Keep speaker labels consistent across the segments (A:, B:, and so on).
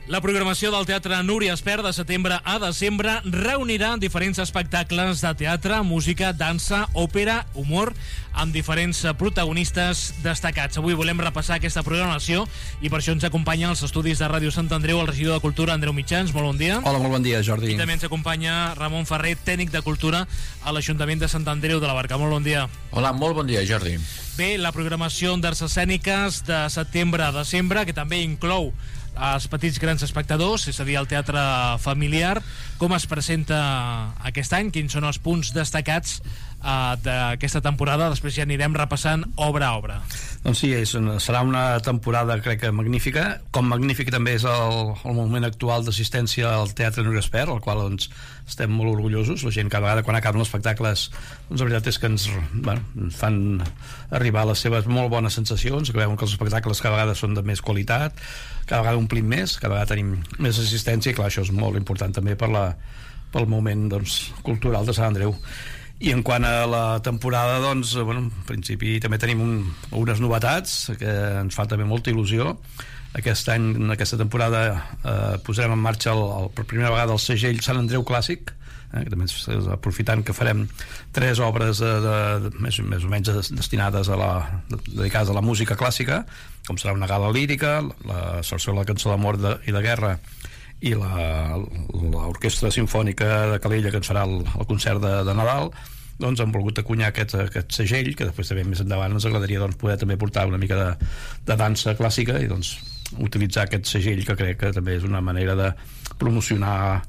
A: La programació del Teatre Núria Espert de setembre a desembre reunirà diferents espectacles de teatre, música, dansa, òpera, humor, amb diferents protagonistes destacats. Avui volem repassar aquesta programació i per això ens acompanya als estudis de Ràdio Sant Andreu el regidor de Cultura, Andreu Mitjans. Molt bon dia.
B: Hola, molt bon dia, Jordi.
A: I també ens acompanya Ramon Ferrer, tècnic de Cultura a l'Ajuntament de Sant Andreu de la Barca. Molt bon dia.
C: Hola, molt bon dia, Jordi.
A: Bé, la programació d'arts escèniques de setembre a desembre, que també inclou els petits grans espectadors, és a dir, el teatre familiar. Com es presenta aquest any? Quins són els punts destacats d'aquesta temporada? Després ja anirem repassant obra a obra.
B: Doncs sí, serà una temporada, crec que magnífica. Com magnífic també és el moment actual d'assistència al Teatre Núria Espert, al qual doncs, estem molt orgullosos. La gent cada vegada quan acaben els espectacles, doncs la veritat és que ens fan arribar les seves molt bones sensacions, que veuen que els espectacles cada vegada són de més qualitat, cada vegada omplim més, cada vegada tenim més assistència, i clar, això és molt important també pel moment doncs, cultural de Sant Andreu. I en quant a la temporada, doncs, en principi també tenim unes novetats que ens fa també molta il·lusió. Aquest any, en aquesta temporada, posarem en marxa per primera vegada el segell Sant Andreu Clàssic, que també aprofitant que farem 3 obres més o menys destinades dedicades a la música clàssica, com serà una gala lírica, la sarsuela, la cançó d'amor i de guerra, i l'orquestra simfònica de Calella, que ens farà el concert de Nadal. Doncs hem volgut acunyar aquest segell, que després també més endavant ens agradaria poder també portar una mica de dansa clàssica i doncs utilitzar aquest segell, que crec que també és una manera de promocionar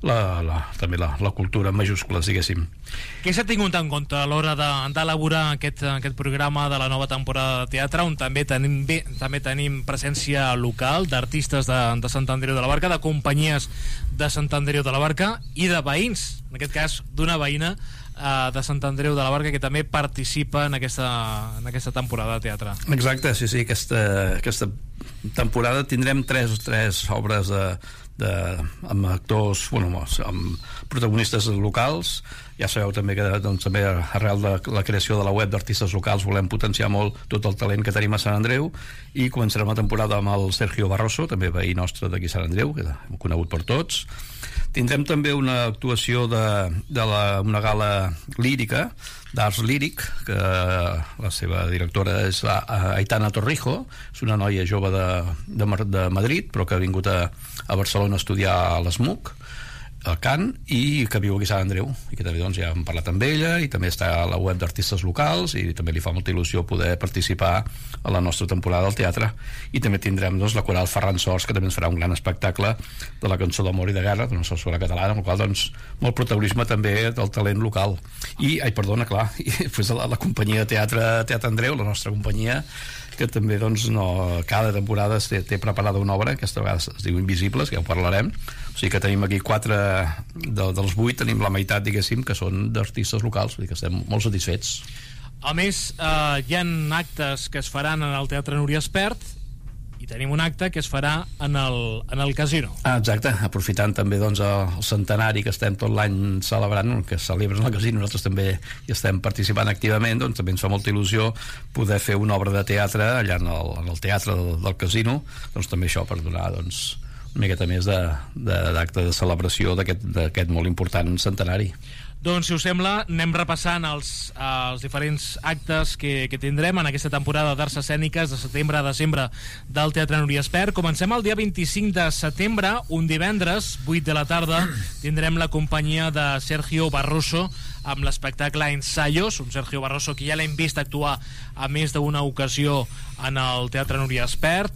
B: també la cultura en majúscules, diguéssim.
A: Què s'ha tingut en compte a l'hora d'elaborar aquest programa de la nova temporada de teatre, on també tenim presència local d'artistes de Sant Andreu de la Barca, de companyies de Sant Andreu de la Barca i de veïns, en aquest cas d'una veïna de Sant Andreu de la Barca, que també participa en aquesta temporada de teatre.
B: Exacte, sí, aquesta temporada tindrem 3 obres amb actors, amb protagonistes locals. Ja sabeu també que també arrel de la creació de la web d'artistes locals volem potenciar molt tot el talent que tenim a Sant Andreu, i començarem la temporada amb el Sergio Barroso, també veí nostre d'aquí Sant Andreu, que hem conegut per tots. Tindrem també una actuació una gala lírica, d'Ars Líric, que la seva directora és Aitana Torrijo, és una noia jove de Madrid, però que ha vingut a Barcelona a estudiar a l'ESMUC, el cant, i que viu aquí a Sant Andreu, i que també ja hem parlat amb ella, i també està a la web d'artistes locals, i també li fa molta il·lusió poder participar a la nostra temporada del teatre. I també tindrem la coral Ferran Sors, que també ens farà un gran espectacle de la cançó d'amor i de guerra, d'una sarsuela catalana, amb el qual molt protagonisme també del talent local. I després la companyia de Teatre Andreu, la nostra companyia, que també cada temporada té preparada una obra, aquesta vegada es diu Invisibles, que ja ho parlarem. O sigui que tenim aquí 4 dels 8, tenim la meitat, diguéssim, que són d'artistes locals, vull dir que estem molt satisfets.
A: A més, hi ha actes que es faran en el Teatre Núria Espert, i tenim un acte que es farà en el casino.
B: Exacte, aprofitant també el centenari que estem tot l'any celebrant, que es celebra en el casino, nosaltres també hi estem participant activament, doncs també ens fa molta il·lusió poder fer una obra de teatre allà en el teatre del casino, doncs també això per donar una miqueta més d'acte de celebració d'aquest molt important centenari.
A: Doncs, si us sembla, anem repassant els diferents actes que tindrem en aquesta temporada d'arts escèniques de setembre a desembre del Teatre Núria Espert. Comencem el dia 25 de setembre, un divendres, 8 de la tarda, tindrem la companyia de Sergio Barroso amb l'espectacle Ensayos, un Sergio Barroso que ja l'hem vist actuar a més d'una ocasió en el Teatre Núria Espert,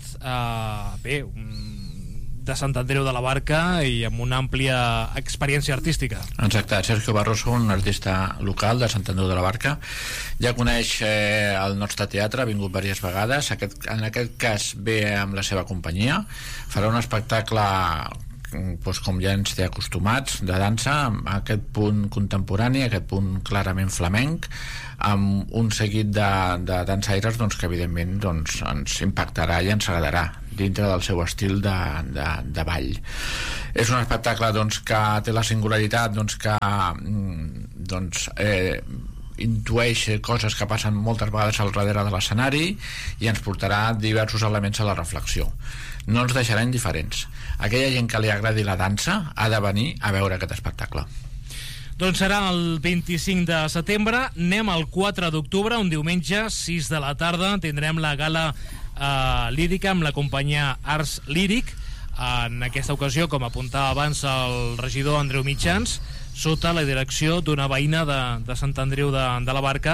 A: de Sant Andreu de la Barca i amb una àmplia experiència artística.
C: Exacte, Sergio Barroso, un artista local de Sant Andreu de la Barca, ja coneix el nostre teatre, ha vingut diverses vegades, en aquest cas ve amb la seva companyia, farà un espectacle com ja ens té acostumats, de dansa, amb aquest punt contemporani, aquest punt clarament flamenc, amb un seguit de dansaires que evidentment ens impactarà i ens agradarà dintre del seu estil de ball. És un espectacle que té la singularitat que intueix coses que passen moltes vegades al darrere de l'escenari i ens portarà diversos elements a la reflexió. No ens deixarà indiferents. Aquella gent que li agradi la dansa ha de venir a veure aquest espectacle.
A: Doncs serà el 25 de setembre. Anem al 4 d'octubre, un diumenge, 6 de la tarda. Tindrem la gala lírica amb la companyia Ars Líric. En aquesta ocasió, com apuntava abans el regidor Andreu Mitjans, sota la direcció d'una veïna de Sant Andreu de la Barca,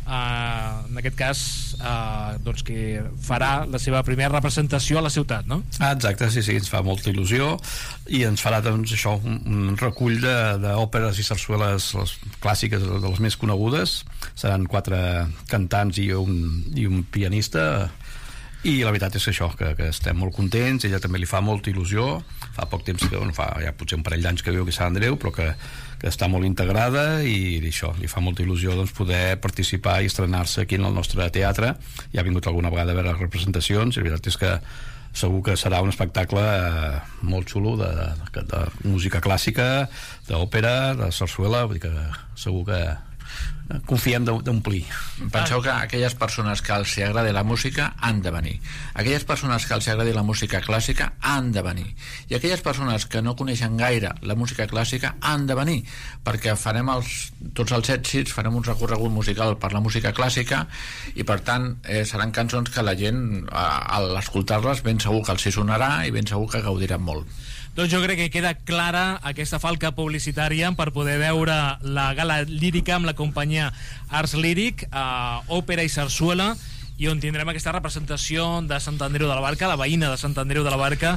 A: en aquest cas doncs que farà la seva primera representació a la ciutat, no?
B: Exacte, sí, ens fa molta il·lusió i ens farà doncs això, un recull d'òperes i sarsueles clàssiques de les més conegudes. Seran 4 cantants i un pianista, i la veritat és això, que estem molt contents. Ella també li fa molta il·lusió, fa poc temps que fa ja potser un parell d'anys que viu aquí a Sant Andreu, però que està molt integrada, i això, li fa molta il·lusió doncs, poder participar i estrenar-se aquí en el nostre teatre. Ja ha vingut alguna vegada a veure les representacions, i la veritat és que segur que serà un espectacle molt xulo de música clàssica, d'òpera, de sarsuela, vull dir que segur que confiem d'omplir.
C: Penseu que aquelles persones que els agradi la música han de venir, aquelles persones que els agradi la música clàssica han de venir, i aquelles persones que no coneixen gaire la música clàssica han de venir, perquè farem tots els èxits, farem un recorregut musical per la música clàssica, i per tant seran cançons que la gent al escoltar-les ben segur que els hi sonarà i ben segur que gaudiran molt.
A: Doncs jo crec que queda clara aquesta falca publicitària per poder veure la gala lírica amb la companyia Ars Líric, òpera i sarsuela, i on tindrem aquesta representació de Sant Andreu de la Barca, la veïna de Sant Andreu de la Barca,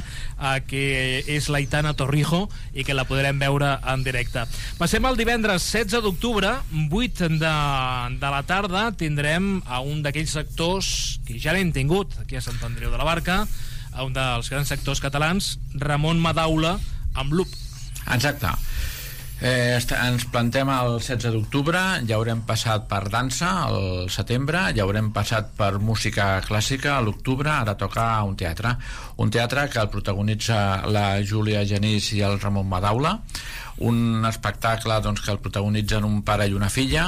A: que és l'Aitana Torrijo, i que la podrem veure en directe. Passem al divendres 16 d'octubre, 8 de la tarda, tindrem a un d'aquells actors que ja l'hem tingut aquí a Sant Andreu de la Barca, a un dels grans actors catalans, Ramon Madaula, amb Loop.
C: Exacte. Ens plantem el 16 d'octubre, ja haurem passat per dansa al setembre, ja haurem passat per música clàssica a l'octubre, ara toca un teatre que el protagonitza la Júlia Genís i el Ramon Madaula, un espectacle doncs, que el protagonitzen un pare i una filla,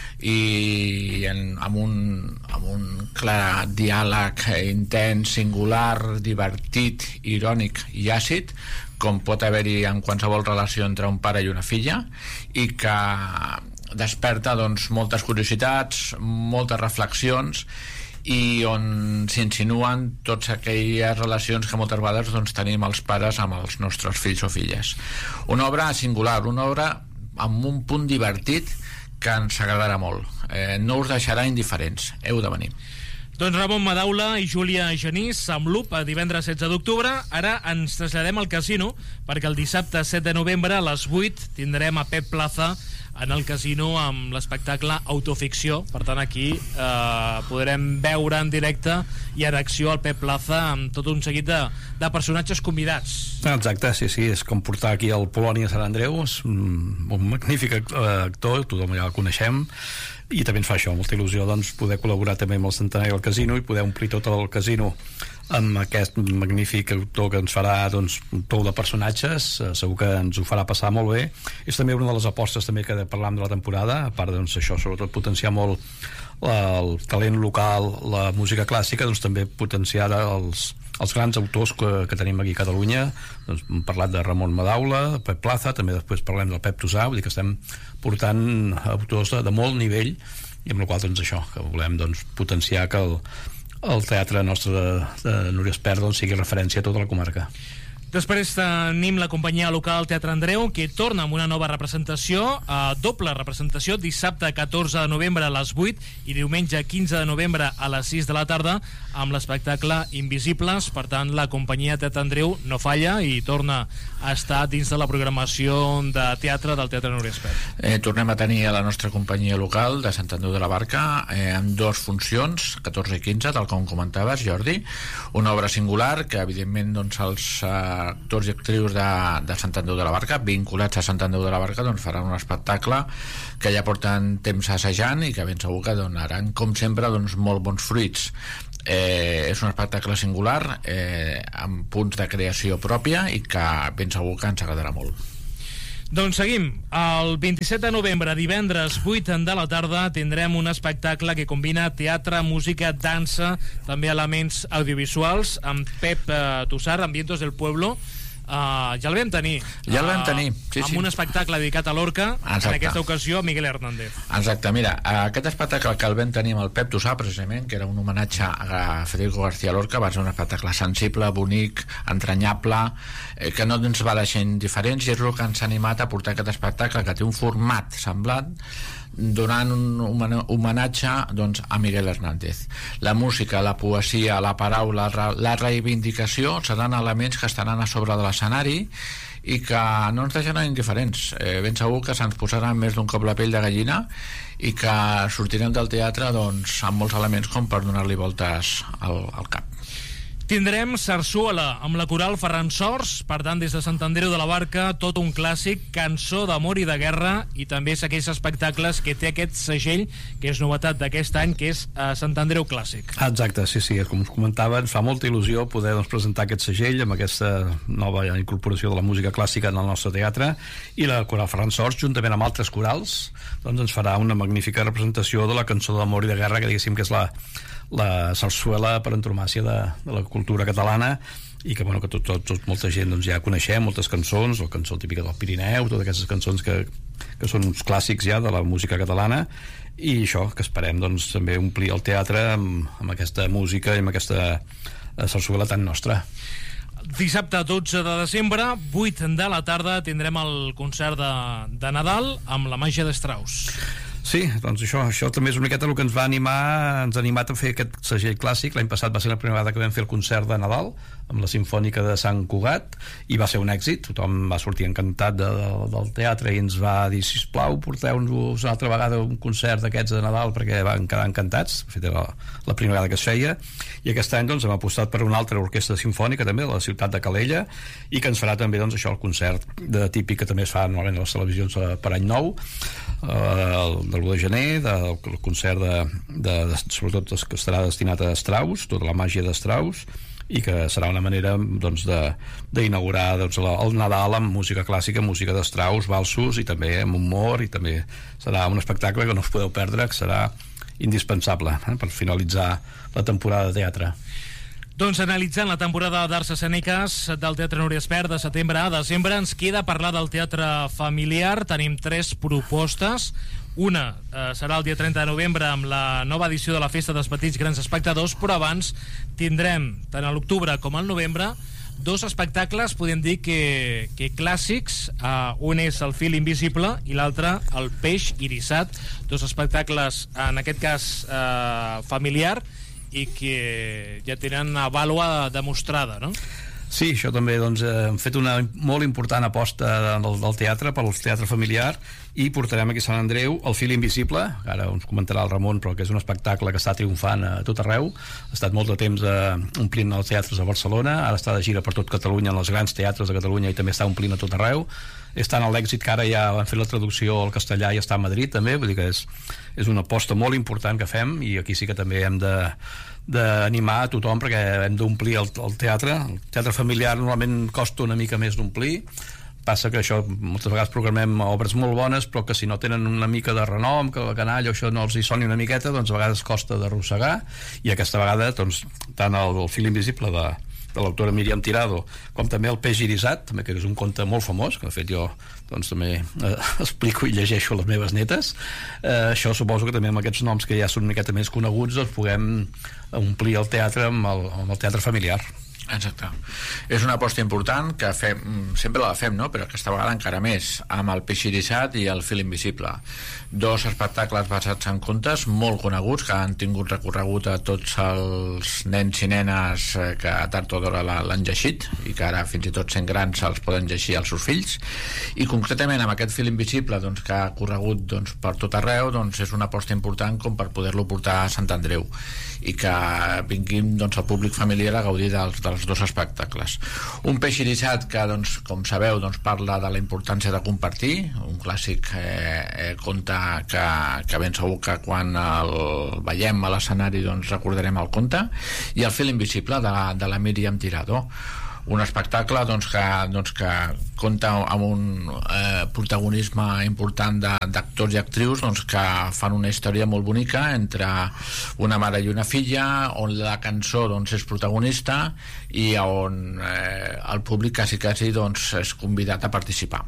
C: i amb un clar diàleg intens, singular, divertit, irònic i àcid, com pot haver-hi en qualsevol relació entre un pare i una filla, i que desperta doncs, moltes curiositats, moltes reflexions, i on s'insinuen totes aquelles relacions que moltes vegades doncs, tenim els pares amb els nostres fills o filles. Una obra singular, una obra amb un punt divertit que ens agradarà molt. No us deixarà indiferents, heu de venir.
A: Doncs Ramon Madaula i Júlia Genís amb Loop, divendres 16 d'octubre. Ara ens traslladem al casino, perquè el dissabte 7 de novembre a les 8 tindrem a Pep Plaza en el casino amb l'espectacle Autoficció. Per tant, aquí podrem veure en directe i en acció el Pep Plaza amb tot un seguit de personatges convidats.
B: Exacte, sí, és com portar aquí el Polònia Sant Andreu, és un magnífic actor, tothom ja el coneixem, i també ens fa això, molta il·lusió doncs, poder col·laborar també amb el Centenari del Casino i poder omplir tot el casino amb aquest magnífic autor que ens farà doncs, un tou de personatges. Segur que ens ho farà passar molt bé. És també una de les apostes també que parlam de la temporada, a part doncs, això, sobretot potenciar molt el talent local, la música clàssica, doncs també potenciar els grans autors que tenim aquí a Catalunya. Doncs hem parlat de Ramon Madaula, Pep Plaza, també després parlem del Pep Tosà, vull dir que estem portant autors de molt nivell, i amb la qual doncs això, que volem doncs, potenciar que el teatre nostre de Núria Espert doncs, sigui referència a tota la comarca.
A: Després tenim la companyia local Teatre Andreu, que torna amb una nova representació, doble representació, dissabte 14 de novembre a les 8 i diumenge 15 de novembre a les 6 de la tarda, amb l'espectacle Invisibles. Per tant, la companyia Teatre Andreu no falla i torna a estar dins de la programació de teatre del Teatre Núria Espert.
C: Tornem a tenir a la nostra companyia local de Sant Andreu de la Barca amb 2 funcions, 14 i 15, tal com comentaves, Jordi, una obra singular que evidentment doncs, els actors i actrius de Sant Andreu de la Barca, vinculats a Sant Andreu de la Barca, doncs faran un espectacle que ja porten temps assajant i que ben segur que donaran, com sempre, doncs, molt bons fruits. És un espectacle singular, amb punts de creació pròpia, i que ben segur que ens agradarà molt.
A: Doncs seguim. El 27 de novembre, divendres 8 de la tarda, tindrem un espectacle que combina teatre, música, dansa, també elements audiovisuals, amb Pep Tussar, Ambientos del Pueblo. Ja el vam tenir.
C: Sí,
A: amb un espectacle dedicat a Lorca.
C: Exacte.
A: En aquesta ocasió a Miguel Hernández.
C: Exacte, mira, aquest espectacle que el vam tenir amb el Pep Tussar, precisament, que era un homenatge a Federico García Lorca, va ser un espectacle sensible, bonic, entranyable, que no ens va deixar indiferents, i és el que ens ha animat a portar aquest espectacle, que té un format semblant, donant un homenatge, doncs, a Miguel Hernández. La música, la poesia, la paraula, la reivindicació seran elements que estaran a sobre de l'escenari i que no ens deixaran indiferents. Ben segur que se'ns posaran més d'un cop la pell de gallina i que sortirem del teatre, doncs, amb molts elements com per donar-li voltes al cap.
A: Tindrem sarsuela amb la coral Ferran Sors, per tant, des de Sant Andreu de la Barca, tot un clàssic, cançó d'amor i de guerra, i també és aquells espectacles que té aquest segell, que és novetat d'aquest any, que és Sant Andreu Clàssic.
B: Exacte, sí, com us comentava, ens fa molta il·lusió poder presentar aquest segell amb aquesta nova incorporació de la música clàssica en el nostre teatre, i la coral Ferran Sors, juntament amb altres corals, doncs ens farà una magnífica representació de la cançó d'amor i de guerra, que diguéssim que és la sarsuela per antonomàsia de la cultura catalana, i que, bueno, que molta gent doncs, ja coneixem, moltes cançons, la cançó típica del Pirineu, totes aquestes cançons que són uns clàssics ja de la música catalana, i això, que esperem doncs, també omplir el teatre amb aquesta música i amb aquesta sarsuela tan nostra.
A: Dissabte 12 de desembre, 8 de la tarda, tindrem el concert de Nadal amb la màgia de Strauss.
B: Sí, doncs això també és una miqueta el que ens ha animat a fer aquest segell clàssic. L'any passat va ser la primera vegada que vam fer el concert de Nadal amb la Simfònica de Sant Cugat, i va ser un èxit, tothom va sortir encantat del teatre i ens va dir, sisplau, porteu-nos una altra vegada un concert d'aquests de Nadal, perquè van quedar encantats. De fet, era la primera vegada que es feia, i aquest any doncs, hem apostat per una altra orquestra simfònica també, de la ciutat de Calella, i que ens farà també doncs, això, el concert típic que també es fa normalment a les televisions per Any Nou, del 1 de gener, del concert sobretot que estarà destinat a Strauss, tota la màgia de Strauss, i que serà una manera doncs, d'inaugurar doncs, el Nadal amb música clàssica, música de Strauss, valsos, i també amb humor, i també serà un espectacle que no us podeu perdre, que serà indispensable per finalitzar la temporada de teatre.
A: Doncs analitzant la temporada d'arts escèniques del Teatre Núria Espert de setembre a desembre, ens queda parlar del teatre familiar. Tenim 3 propostes. Una serà el dia 30 de novembre amb la nova edició de la Festa dels Petits Grans Espectadors, però abans tindrem, tant a l'octubre com al novembre, 2 espectacles, podem dir que clàssics. Un és El fil invisible i l'altre El peix irissat. 2 espectacles, en aquest cas familiar, i que ja tenen una vàlua demostrada, no?
B: Sí, això també, doncs, hem fet una molt important aposta del teatre, pel teatre familiar, i portarem aquí a Sant Andreu El fil invisible, que ara ens comentarà el Ramon, però que és un espectacle que està triomfant a tot arreu. Ha estat molt de temps omplint els teatres a Barcelona, ara està de gira per tot Catalunya, en els grans teatres de Catalunya, i també està omplint a tot arreu. És tant l'èxit que ara ja han fet la traducció al castellà i està a Madrid també, vull dir que és una aposta molt important que fem, i aquí sí que també hem d'animar a tothom, perquè hem d'omplir el teatre. El teatre familiar normalment costa una mica més d'omplir, passa que això, moltes vegades programem obres molt bones, però que si no tenen una mica de renom, que la canalla això no els hi soni una miqueta, doncs a vegades costa d'arrossegar, i aquesta vegada doncs, tant el fil invisible de l'autora Míriam Tirado, com també El peix irissat, també, que és un conte molt famós, que de fet jo doncs, també explico i llegeixo a les meves netes. Això suposo que també amb aquests noms que ja són una miqueta més coneguts doncs puguem omplir el teatre amb el teatre familiar.
C: Exacte. És una aposta important que fem, sempre la fem, no? Però aquesta vegada encara més, amb El peix irissat i El fil invisible. 2 espectacles basats en contes molt coneguts, que han tingut recorregut a tots els nens i nenes que a tard o d'hora l'han llegit, i que ara fins i tot sent grans els poden llegir als seus fills. I concretament amb aquest fil invisible doncs, que ha corregut doncs, per tot arreu, doncs, és una aposta important com per poder-lo portar a Sant Andreu, i que vinguin doncs, el públic familiar a gaudir dels 2 espectacles. Un peix irissat que, doncs, com sabeu, doncs, parla de la importància de compartir, un clàssic conte que ben segur que quan el veiem a l'escenari doncs, recordarem el conte, i El fil invisible de la Míriam Tirado, un espectacle doncs, que compta amb un protagonisme important d'actors i actrius doncs, que fan una història molt bonica entre una mare i una filla, on la cançó doncs, és protagonista i on el públic quasi doncs, és convidat a participar.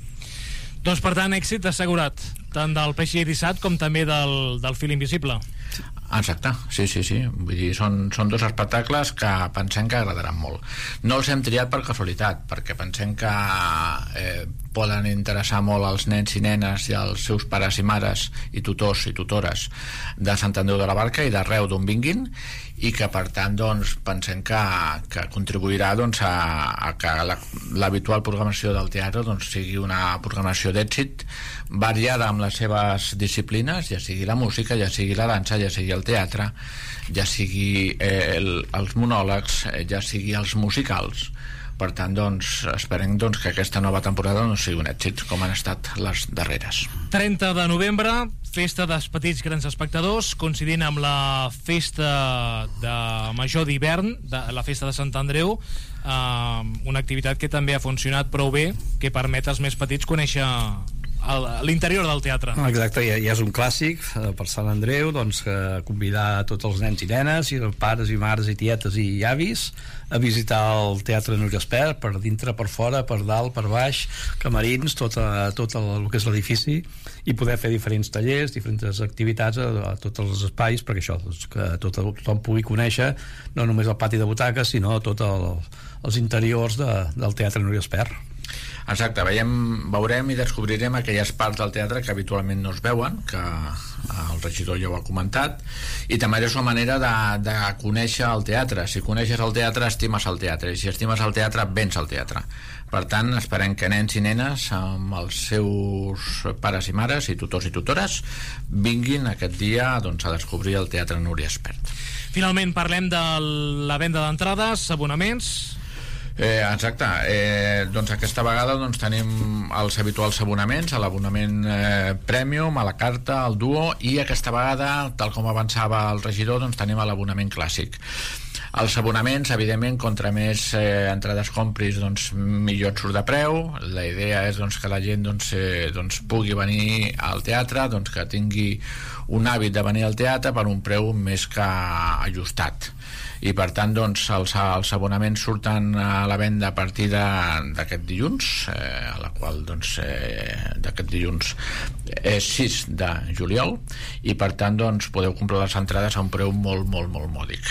A: Doncs per tant, èxit assegurat, tant del Peix Eriçat com també del Fil Invisible.
C: Exacte, sí. Vull dir, són dos espectacles que pensem que agradaran molt. No els hem triat per casualitat, perquè pensem que poden interessar molt als nens i nenes i als seus pares i mares i tutors i tutores de Sant Andreu de la Barca i d'arreu d'on vinguin, i que per tant doncs, pensem que contribuirà doncs, a que l'habitual programació del teatre doncs, sigui una programació d'èxit variada amb les seves disciplines, ja sigui la música, ja sigui la dansa, ja sigui el teatre, ja sigui els monòlegs, ja sigui els musicals. Per tant, doncs, esperem doncs, que aquesta nova temporada no sigui un èxit com han estat les darreres.
A: 30 de novembre, festa dels petits grans espectadors, coincidint amb la festa de major d'hivern, la festa de Sant Andreu, una activitat que també ha funcionat prou bé, que permet als més petits conèixer l'interior del teatre.
B: Exacte, ja és un clàssic per Sant Andreu, doncs, convidar tots els nens i nenes, i pares i mares i tietes i avis a visitar el Teatre Núria Espert, per dintre, per fora, per dalt, per baix, camerins, tot el que és l'edifici, i poder fer diferents tallers, diferents activitats a tots els espais, perquè això, doncs, que tothom pugui conèixer no només el pati de butaques, sinó tots els interiors del Teatre Núria Espert.
C: Exacte, veurem i descobrirem aquelles parts del teatre que habitualment no es veuen, que el regidor ja ho ha comentat, i també és una manera de conèixer el teatre. Si coneixes el teatre, estimes el teatre, i si estimes el teatre, vens al teatre. Per tant, esperem que nens i nenes amb els seus pares i mares i tutors i tutores vinguin aquest dia doncs, a descobrir el Teatre Núria Espert.
A: Finalment parlem de la venda d'entrades, abonaments.
C: Exacte, doncs aquesta vegada doncs, tenim els habituals abonaments, l'abonament Premium, a la carta, al duo, i aquesta vegada, tal com avançava el regidor, doncs, tenim l'abonament clàssic. Els abonaments, evidentment, contra més entrades compris, doncs, millor et surt de preu. La idea és doncs, que la gent doncs, pugui venir al teatre, doncs, que tingui un hàbit de venir al teatre per un preu més que ajustat. I per tant doncs, els abonaments surten a la venda a partir d'aquest dilluns, a la qual doncs, d'aquest dilluns és 6 de juliol, i per tant doncs, podeu comprar les entrades a un preu molt mòdic.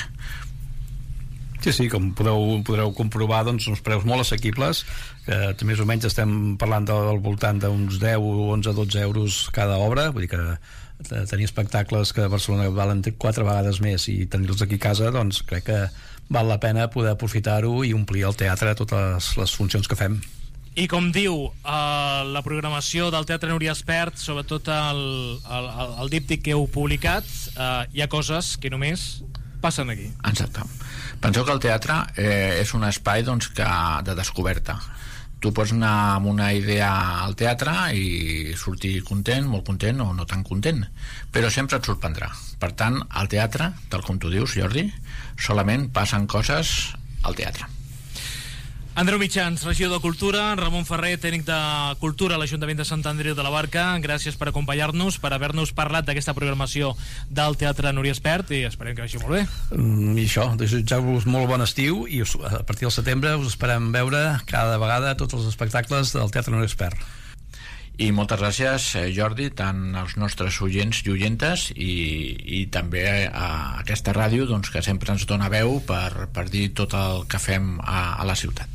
B: Sí, com podreu comprovar, doncs, uns preus molt assequibles, que més o menys estem parlant del voltant d'uns 10, 11, 12 euros cada obra, vull dir que tenir espectacles que a Barcelona valen 4 vegades més i tenir-los aquí a casa, doncs crec que val la pena poder aprofitar-ho i omplir el teatre a totes les funcions que fem.
A: I com diu la programació del Teatre Núria Espert, sobretot el díptic que heu publicat, hi ha coses que només passen aquí.
C: Exacte. Penseu que el teatre és un espai doncs, de descoberta. Tu pots anar amb una idea al teatre i sortir content, molt content o no tan content, però sempre et sorprendrà. Per tant, al teatre, tal com tu dius, Jordi, solament passen coses al teatre.
A: Andreu Mitjans, regidor de Cultura, Ramon Ferrer, tècnic de Cultura a l'Ajuntament de Sant Andreu de la Barca, gràcies per acompanyar-nos, per haver-nos parlat d'aquesta programació del Teatre Núria Espert, i esperem que vagi molt bé.
B: I això, desitjar-vos molt bon estiu, i a partir del setembre us esperem veure cada vegada tots els espectacles del Teatre Núria Espert.
C: I moltes gràcies, Jordi, tant als nostres oients i oientes i també a aquesta ràdio doncs, que sempre ens dona veu per dir tot el que fem a la ciutat.